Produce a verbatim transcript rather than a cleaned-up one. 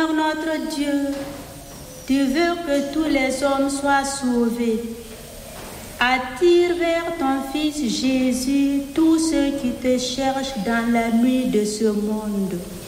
Notre Dieu, tu veux que tous les hommes soient sauvés. Attire vers ton Fils Jésus tous ceux qui te cherchent dans la nuit de ce monde.